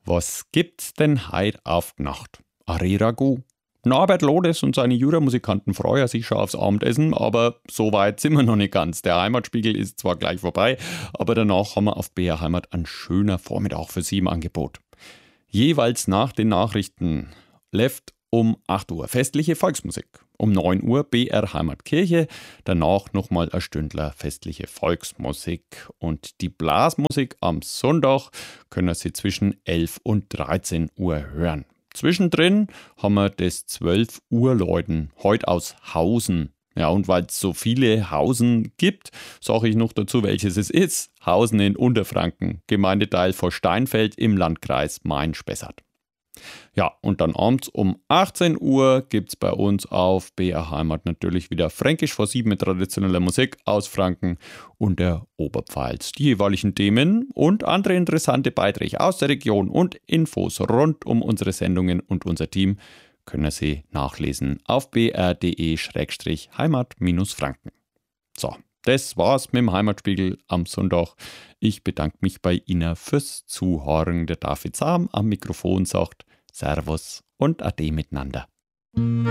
Was gibt's denn heut auf Nacht? Ragout. Norbert Lodes und seine Jura-Musikanten freuen sich schon aufs Abendessen, aber so weit sind wir noch nicht ganz. Der Heimatspiegel ist zwar gleich vorbei, aber danach haben wir auf BR Heimat ein schöner Vormittag für Sie im Angebot. Jeweils nach den Nachrichten läuft um 8 Uhr festliche Volksmusik. Um 9 Uhr BR Heimatkirche, danach nochmal ein Stündler festliche Volksmusik. Und die Blasmusik am Sonntag können Sie zwischen 11 und 13 Uhr hören. Zwischendrin haben wir das 12 Uhr Läuten, heute aus Hausen. Ja, und weil es so viele Hausen gibt, sage ich noch dazu, welches es ist. Hausen in Unterfranken, Gemeindeteil von Steinfeld im Landkreis Main-Spessart. Ja, und dann abends um 18 Uhr gibt es bei uns auf BR Heimat natürlich wieder Fränkisch vor 7 mit traditioneller Musik aus Franken und der Oberpfalz. Die jeweiligen Themen und andere interessante Beiträge aus der Region und Infos rund um unsere Sendungen und unser Team können Sie nachlesen auf br.de/heimat-franken. So, das war's mit dem Heimatspiegel am Sonntag. Ich bedanke mich bei Ihnen fürs Zuhören. Der David Sam am Mikrofon sagt Servus und Ade miteinander.